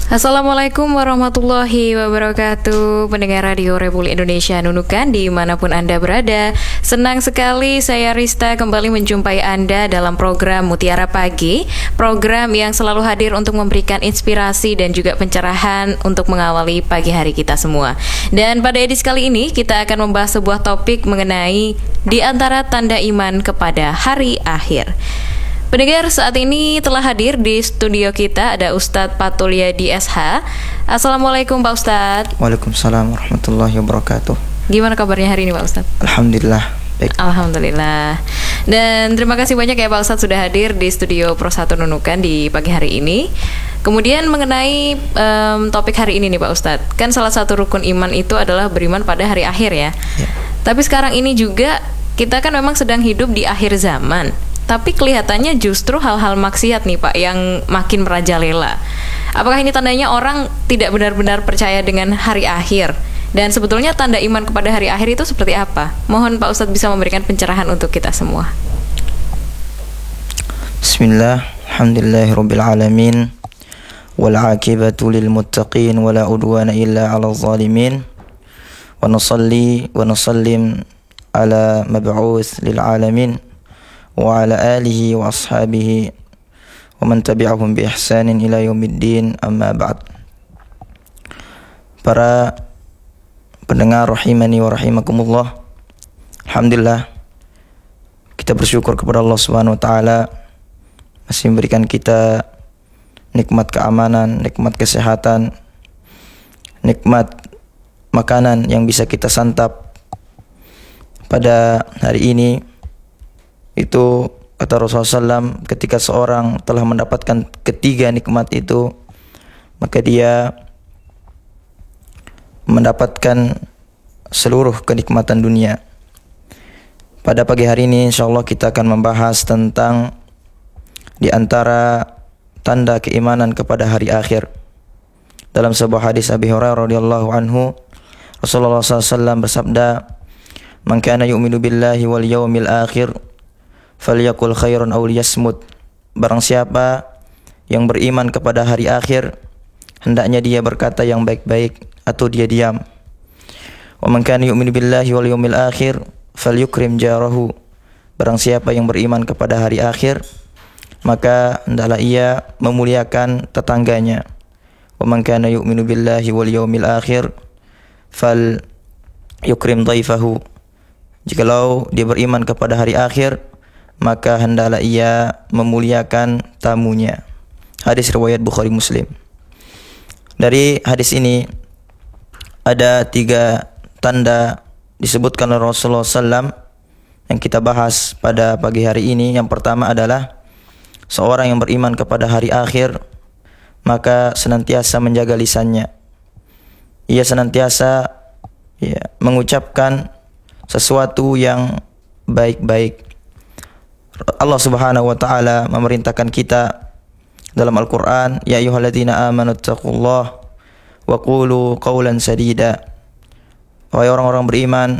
Assalamualaikum warahmatullahi wabarakatuh. Pendengar Radio Republik Indonesia Nunukan dimanapun Anda berada, senang sekali saya Rista kembali menjumpai Anda dalam program Mutiara Pagi, program yang selalu hadir untuk memberikan inspirasi dan juga pencerahan untuk mengawali pagi hari kita semua. Dan pada edisi kali ini kita akan membahas sebuah topik mengenai di antara tanda iman kepada hari akhir. Pendengar, saat ini telah hadir di studio kita ada Ustadz Patul Yadi SH. Assalamualaikum Pak Ustadz. Waalaikumsalam warahmatullahi wabarakatuh. Gimana kabarnya hari ini Pak Ustadz? Alhamdulillah, baik. Alhamdulillah. Dan terima kasih banyak ya Pak Ustadz sudah hadir di studio Pro 1 Nunukan di pagi hari ini. Kemudian mengenai topik hari ini nih Pak Ustadz, kan salah satu rukun iman itu adalah beriman pada hari akhir ya. Tapi sekarang ini juga kita kan memang sedang hidup di akhir zaman. Tapi kelihatannya justru hal-hal maksiat nih Pak yang makin merajalela. Apakah ini tandanya orang tidak benar-benar percaya dengan hari akhir? Dan sebetulnya tanda iman kepada hari akhir itu seperti apa? Mohon Pak Ustadz bisa memberikan pencerahan untuk kita semua. Bismillah, alhamdulillahirabbil alamin. Wal 'aqibatu lil muttaqin wa la udwana illa 'alal zalimin. Wa nusalli wa nusallim ala mab'uts lil alamin. Wa ala alihi wa ashabihi wa man tabi'ahum bi ihsanin ila yaumiddin, amma ba'd. Para pendengar rahimani wa rahimakumullah, alhamdulillah kita bersyukur kepada Allah Subhanahu wa taala masih memberikan kita nikmat keamanan, nikmat kesehatan, nikmat makanan yang bisa kita santap pada hari ini. Itu kata Rasulullah SAW, ketika seorang telah mendapatkan ketiga nikmat itu, maka dia mendapatkan seluruh kenikmatan dunia. Pada pagi hari ini insyaallah kita akan membahas tentang di antara tanda keimanan kepada hari akhir. Dalam sebuah hadis Abi Hurairah radhiyallahu anhu, Rasulullah SAW bersabda, "Man kana yu'minu billahi wal yawmil akhir falyakul khairan aw liyasmut." Barang siapa yang beriman kepada hari akhir, hendaknya dia berkata yang baik-baik atau dia diam. Wa man kana yu'minu billahi wal yawmil akhir falyukrim jarahu. Barang siapa yang beriman kepada hari akhir, maka hendaklah ia memuliakan tetangganya. Wa man kana yu'minu billahi wal yawmil akhir falyukrim dhaifahu. Jikalau dia beriman kepada hari akhir, maka hendaklah ia memuliakan tamunya. Hadis riwayat Bukhari Muslim. Dari hadis ini ada 3 tanda disebutkan oleh Rasulullah SAW yang kita bahas pada pagi hari ini. Yang pertama adalah seorang yang beriman kepada hari akhir, maka senantiasa menjaga lisannya. Ia senantiasa mengucapkan sesuatu yang baik-baik. Allah Subhanahu wa taala memerintahkan kita dalam Al-Qur'an, ya ayyuhalladzina amanu taqullaha wa qulu qawlan sadida. Wahai orang-orang beriman,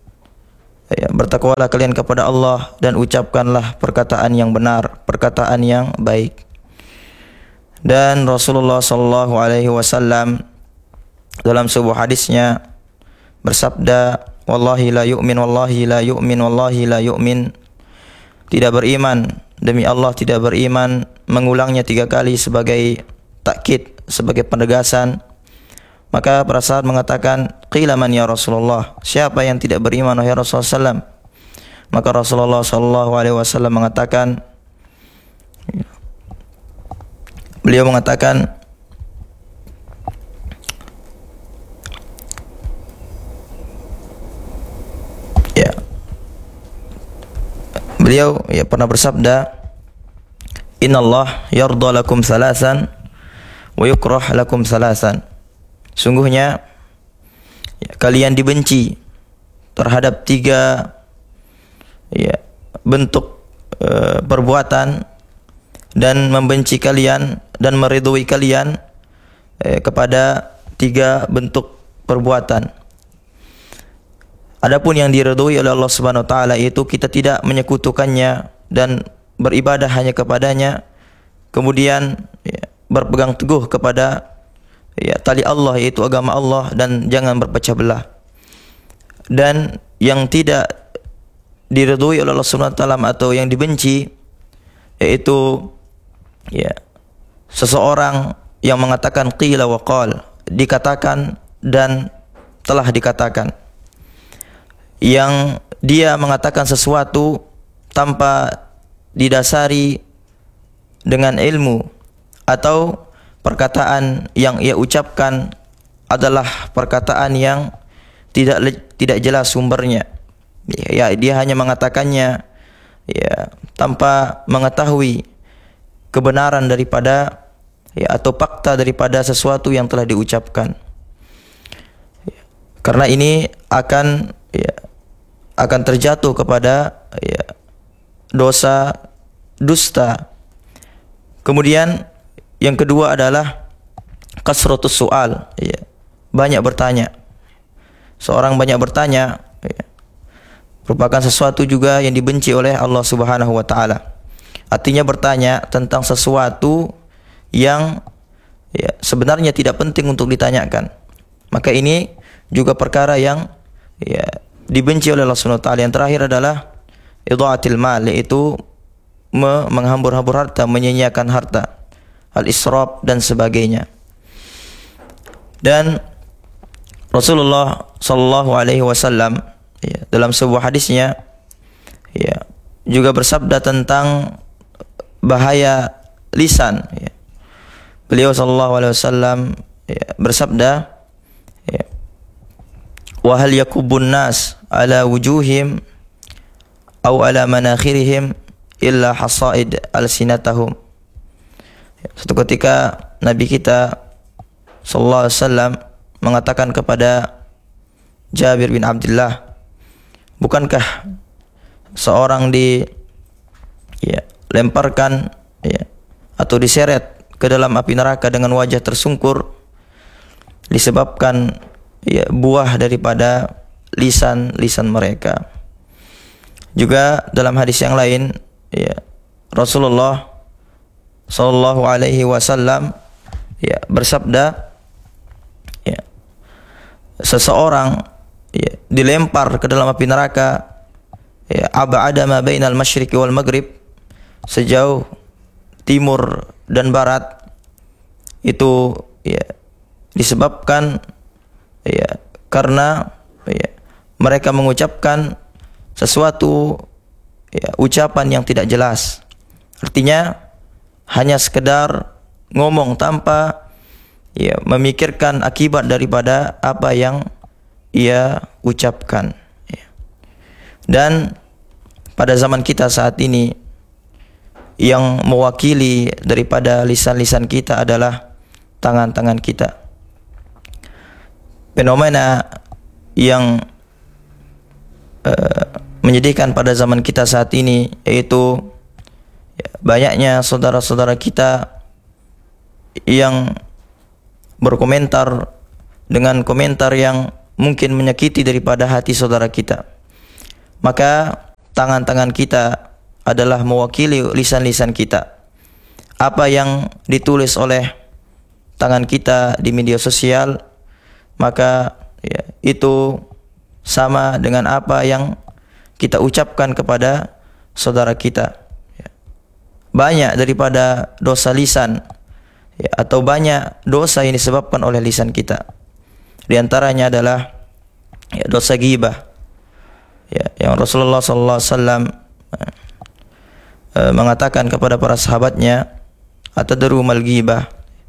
bertakwalah kalian kepada Allah dan ucapkanlah perkataan yang benar, perkataan yang baik. Dan Rasulullah sallallahu alaihi wasallam dalam sebuah hadisnya bersabda, wallahi la yu'min, wallahi la yu'min, wallahi la yu'min. Tidak beriman, demi Allah tidak beriman, mengulangnya 3 kali sebagai takkid, sebagai penegasan. Maka para sahabat mengatakan, qila man ya Rasulullah, siapa yang tidak beriman wahai Rasulullah SAW? Maka Rasulullah SAW mengatakan, beliau mengatakan, beliau pernah bersabda, "Innallah yarda lakum salasan wa yukrah lakum salasan." Sungguhnya kalian dibenci terhadap 3 bentuk perbuatan, dan membenci kalian dan meridhoi kalian kepada 3 bentuk perbuatan. Adapun yang diridhoi oleh Allah Subhanahu wa taala itu kita tidak menyekutukannya dan beribadah hanya kepadanya, kemudian berpegang teguh kepada ya tali Allah, yaitu agama Allah, dan jangan berpecah belah. Dan yang tidak diridhoi oleh Allah Subhanahu wa taala atau yang dibenci, yaitu ya seseorang yang mengatakan qila wa qal, dikatakan dan telah dikatakan, yang dia mengatakan sesuatu tanpa didasari dengan ilmu, atau perkataan yang ia ucapkan adalah perkataan yang tidak jelas sumbernya. Ya, dia hanya mengatakannya ya tanpa mengetahui kebenaran daripada ya atau fakta daripada sesuatu yang telah diucapkan. Ya, karena ini akan terjatuh kepada ya dosa dusta. Kemudian yang kedua adalah kasratus soal, ya, banyak bertanya. Seorang banyak bertanya ya, merupakan sesuatu juga yang dibenci oleh Allah Subhanahu wa taala. Artinya bertanya tentang sesuatu yang ya, sebenarnya tidak penting untuk ditanyakan. Maka ini juga perkara yang ya, dibenci oleh Allah Subhanahu wa taala. Yang terakhir adalah idha'atil mal, yaitu menghambur-hambur harta, menyia-nyiakan harta, al-israf dan sebagainya. Dan Rasulullah sallallahu alaihi wasallam ya, dalam sebuah hadisnya ya, juga bersabda tentang bahaya lisan ya. Beliau sallallahu alaihi wasallam ya, bersabda ya, wa hal yakubun nas ala wujuhim aw ala manakhirihim illa hasaid alsinatahum. Suatu ketika Nabi kita sallallahu alaihi wasallam mengatakan kepada Jabir bin Abdullah, bukankah seorang lemparkan ya, atau diseret ke dalam api neraka dengan wajah tersungkur disebabkan ya, buah daripada lisan mereka. Juga dalam hadis yang lain ya, Rasulullah sallallahu alaihi wasallam ya, bersabda ya, seseorang ya, dilempar ke dalam api neraka ya, ab'ada ma bainal masyriqi wal maghrib, sejauh timur dan barat, itu ya, disebabkan ya, karena ya, mereka mengucapkan sesuatu ya, ucapan yang tidak jelas. Artinya hanya sekedar ngomong tanpa ya, memikirkan akibat daripada apa yang ia ucapkan ya. Dan pada zaman kita saat ini, yang mewakili daripada lisan-lisan kita adalah tangan-tangan kita. Fenomena yang menyedihkan pada zaman kita saat ini, yaitu ya, banyaknya saudara-saudara kita yang berkomentar dengan komentar yang mungkin menyakiti daripada hati saudara kita. Maka tangan-tangan kita adalah mewakili lisan-lisan kita. Apa yang ditulis oleh tangan kita di media sosial, maka ya, itu sama dengan apa yang kita ucapkan kepada saudara kita. Banyak daripada dosa lisan ya, atau banyak dosa yang disebabkan oleh lisan kita. Di antaranya adalah ya, dosa ghibah ya, yang Rasulullah SAW mengatakan kepada para sahabatnya, atadru mal ghibah,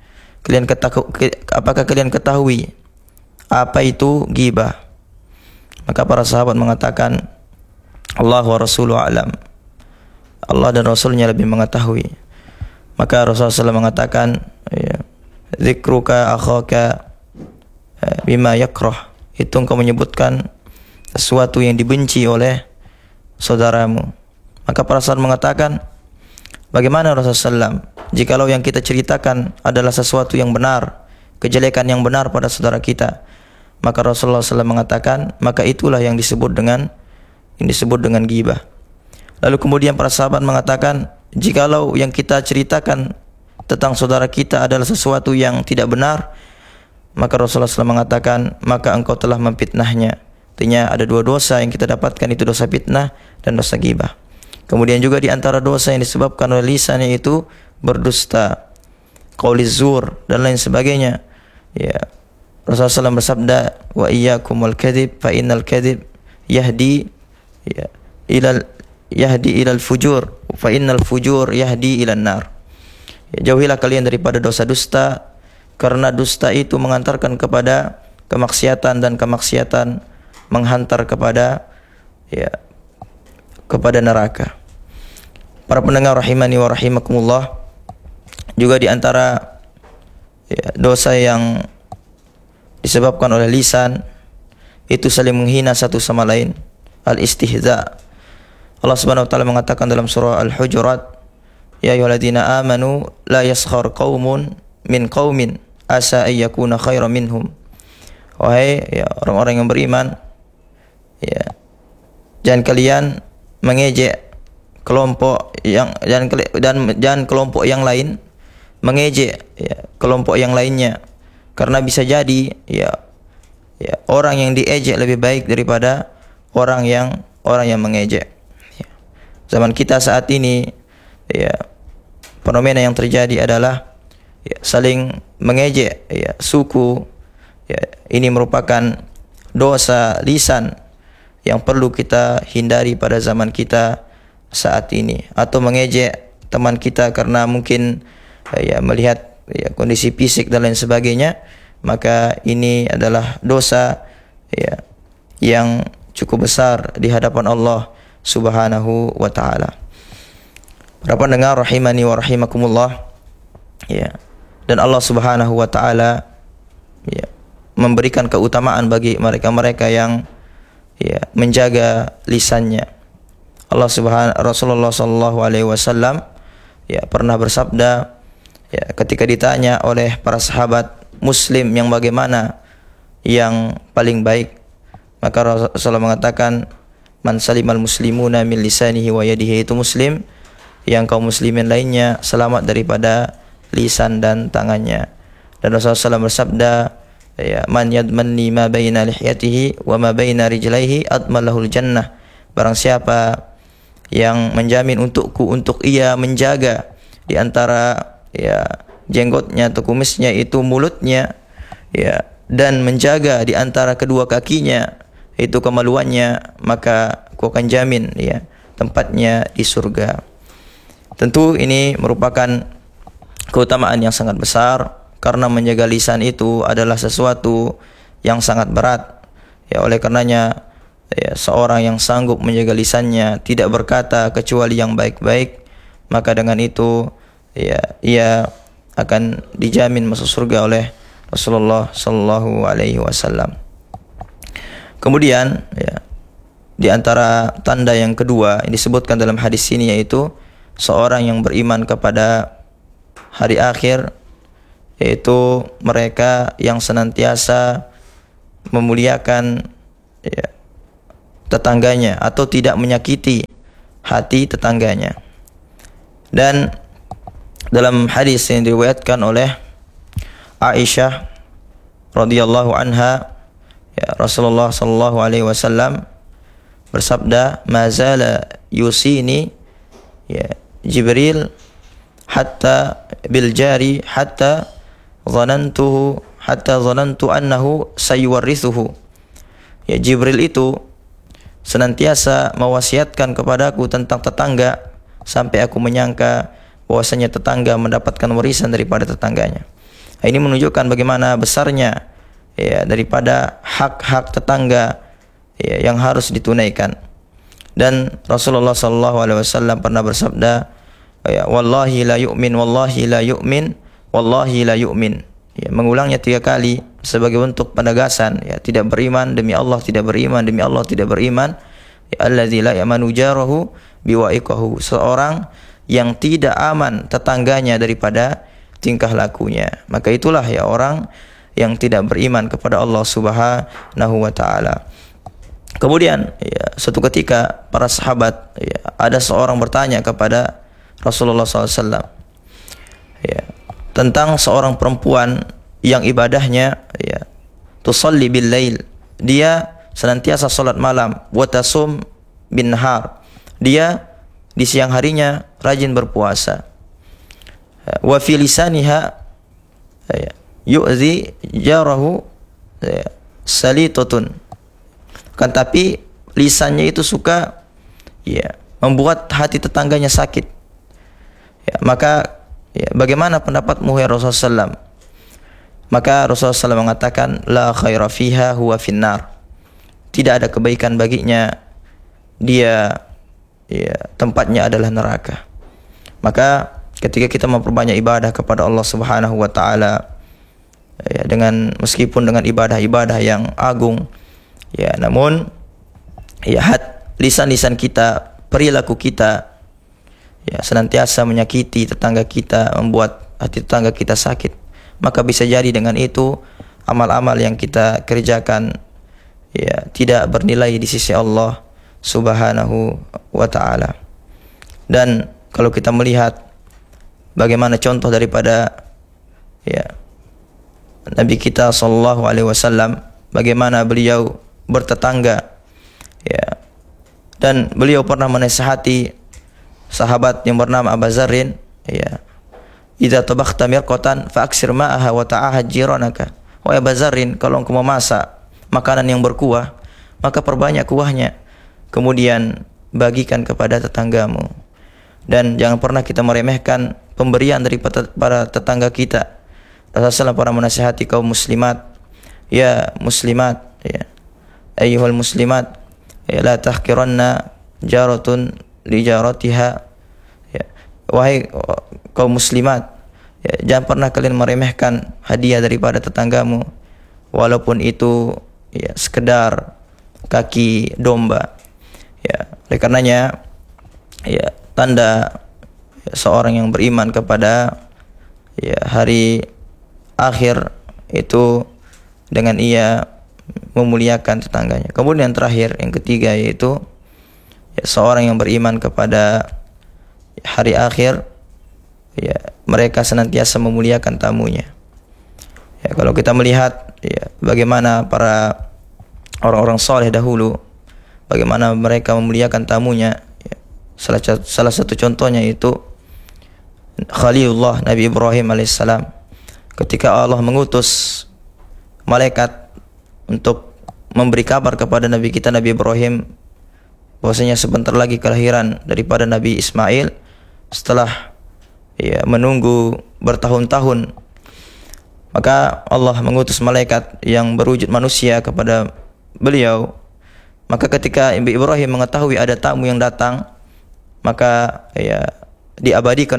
apakah kalian ketahui apa itu ghibah? Maka para sahabat mengatakan, Allah wa Rasuluhu a'lam, Allah dan Rasulnya lebih mengetahui. Maka Rasulullah SAW mengatakan, zikruka akhaka bima yakrah, itu engkau menyebutkan sesuatu yang dibenci oleh saudaramu. Maka para sahabat mengatakan, bagaimana Rasulullah SAW jikalau yang kita ceritakan adalah sesuatu yang benar, kejelekan yang benar pada saudara kita? Maka Rasulullah SAW mengatakan, maka itulah yang disebut dengan ghibah. Lalu kemudian para sahabat mengatakan, jikalau yang kita ceritakan tentang saudara kita adalah sesuatu yang tidak benar, maka Rasulullah SAW mengatakan, maka engkau telah memfitnahnya. Artinya ada dua dosa yang kita dapatkan, itu dosa fitnah dan dosa ghibah. Kemudian juga di antara dosa yang disebabkan oleh lisan yaitu berdusta, qauliz zur dan lain sebagainya. Ya, Rasulullah SAW bersabda, wa iyyakum wal kadhib fa innal kadhib yahdi ilal fujur fa innal fujur yahdi ilan nar. Ya, jauhilah kalian daripada dosa dusta, karena dusta itu mengantarkan kepada kemaksiatan dan kemaksiatan menghantar kepada neraka. Para pendengar rahimani wa rahimakumullah, juga di antara dosa yang disebabkan oleh lisan itu saling menghina satu sama lain, al-istihza. Allah Subhanahu wa taala mengatakan dalam surah Al-Hujurat, ya ayyuhalladzina amanu la yaskhar qaumun min qaumin asa ayyakuna khairan minhum. Wahai orang-orang yang beriman, jangan kalian mengejek kelompok yang jangan kelompok yang lain mengejek kelompok yang lainnya, karena bisa jadi orang yang diejek lebih baik daripada orang yang mengejek. Zaman kita saat ini fenomena yang terjadi adalah saling mengejek suku. Ini merupakan dosa lisan yang perlu kita hindari pada zaman kita saat ini. Atau mengejek teman kita karena mungkin melihat kondisi fisik dan lain sebagainya, maka ini adalah dosa yang cukup besar di hadapan Allah Subhanahu wa taala. Para pendengar rahimani wa rahimakumullah, dan Allah Subhanahu wa taala memberikan keutamaan bagi mereka-mereka yang menjaga lisannya. Rasulullah sallallahu alaihi wasallam pernah bersabda, ketika ditanya oleh para sahabat, muslim yang bagaimana yang paling baik, maka Rasulullah mengatakan, man salimal muslimuna min lisanihi wa yadihi, itu muslim yang kaum muslimin lainnya selamat daripada lisan dan tangannya. Dan Rasulullah SAW bersabda, man yadmanni ma baina lihyatihi wa ma baina rijlaihi admalahul jannah. Barang siapa yang menjamin untukku untuk ia menjaga di antara jenggotnya atau kumisnya itu mulutnya, dan menjaga di antara kedua kakinya itu kemaluannya, maka aku akan jamin tempatnya di surga. Tentu ini merupakan keutamaan yang sangat besar, karena menjaga lisan itu adalah sesuatu yang sangat berat. Oleh karenanya seorang yang sanggup menjaga lisannya, tidak berkata kecuali yang baik-baik, maka dengan itu ia akan dijamin masuk surga oleh Rasulullah sallallahu alaihi wasallam. Kemudian di antara tanda yang kedua yang disebutkan dalam hadis ini, yaitu seorang yang beriman kepada hari akhir, yaitu mereka yang senantiasa memuliakan tetangganya atau tidak menyakiti hati tetangganya. Dan dalam hadis yang diriwayatkan oleh Aisyah radhiyallahu anha, Rasulullah sallallahu alaihi wasallam bersabda, mazala yusini Jibril hatta bil jari hatta zanantu annahu sayuwarrithuhu. Jibril itu senantiasa mewasiatkan kepadaku tentang tetangga sampai aku menyangka bahwasanya tetangga mendapatkan warisan daripada tetangganya. Ini menunjukkan bagaimana besarnya daripada hak-hak tetangga yang harus ditunaikan. Dan Rasulullah sallallahu alaihi wasallam pernah bersabda, wallahi la yu'min, wallahi la yu'min, wallahi la yu'min. Mengulangnya 3 kali sebagai bentuk penegasan, tidak beriman demi Allah, tidak beriman demi Allah, tidak beriman. Allazi la ya'manu jarahu biwa'iqahu, seorang yang tidak aman tetangganya daripada tingkah lakunya. Maka itulah orang yang tidak beriman kepada Allah Subhanahu wa taala. Kemudian suatu ketika para sahabat, ada seorang bertanya kepada Rasulullah SAW tentang seorang perempuan yang ibadahnya tusalli bil lail, dia senantiasa salat malam, wa tasum bin nahar, dia di siang harinya rajin berpuasa. Wa fi lisaniha yu'zi jarahu salitatun, kan tapi lisannya itu suka membuat hati tetangganya sakit. Maka bagaimana pendapatmu ya Rasulullah SAW? Maka Rasulullah SAW mengatakan, la khaira fiha huwa finnar, tidak ada kebaikan baginya, dia tempatnya adalah neraka. Maka ketika kita memperbanyak ibadah kepada Allah Subhanahu wa taala, dengan meskipun dengan ibadah-ibadah yang agung, namun lisan-lisan kita, perilaku kita senantiasa menyakiti tetangga kita, membuat hati tetangga kita sakit, maka bisa jadi dengan itu amal-amal yang kita kerjakan tidak bernilai di sisi Allah Subhanahu wa taala. Dan kalau kita melihat bagaimana contoh daripada Nabi kita sallallahu alaihi wasallam, bagaimana beliau bertetangga, dan beliau pernah menasihati sahabat yang bernama Abu Dzarrin, idza tabakhta mirqatan fa'aksir ma'aha wa ta'ahad jiranaka. Wahai Abu Dzarrin, kalau engkau memasak makanan yang berkuah, maka perbanyak kuahnya, kemudian bagikan kepada tetanggamu. Dan jangan pernah kita meremehkan pemberian dari para tetangga kita. Rasulullah pernah menasihati kaum muslimat, ya muslimat, ayyuhal muslimat, la tahqiranna jaratun li jaratiha, wahai kaum muslimat, jangan pernah kalian meremehkan hadiah daripada tetanggamu, walaupun itu sekedar kaki domba. Oleh karenanya tanda seorang yang beriman kepada hari akhir itu dengan ia memuliakan tetangganya. Kemudian yang terakhir, yang ketiga, yaitu seorang yang beriman kepada hari akhir, mereka senantiasa memuliakan tamunya. Kalau kita melihat bagaimana para orang-orang saleh dahulu, bagaimana mereka memuliakan tamunya, salah satu contohnya itu Khalilullah Nabi Ibrahim alaihissalam. Ketika Allah mengutus malaikat untuk memberi kabar kepada Nabi kita Nabi Ibrahim bahwasanya sebentar lagi kelahiran daripada Nabi Ismail, setelah menunggu bertahun-tahun, maka Allah mengutus malaikat yang berwujud manusia kepada beliau. Maka ketika Ibrahim mengetahui ada tamu yang datang, maka diabadikan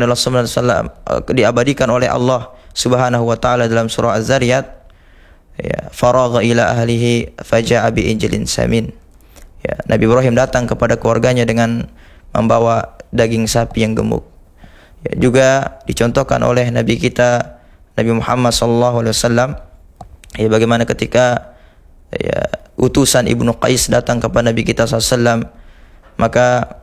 oleh Allah Subhanahu wa taala dalam surah Az-Zariyat, faragha ila ahlihi faja'a bi ijlin samin. Nabi Ibrahim datang kepada keluarganya dengan membawa daging sapi yang gemuk. Juga dicontohkan oleh Nabi kita Nabi Muhammad sallallahu alaihi wasallam, bagaimana ketika utusan Ibnu Qais datang kepada Nabi kita sallallahu alaihi wasallam, maka